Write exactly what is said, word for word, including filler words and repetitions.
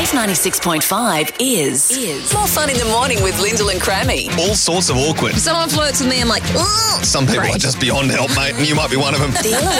Wave ninety-six point five is, is more fun in the morning with Lyndall and Crammy. All sorts of awkward. If someone flirts with me, I'm like, ugh. Some people Great. are just beyond help, mate, and you might be one of them. The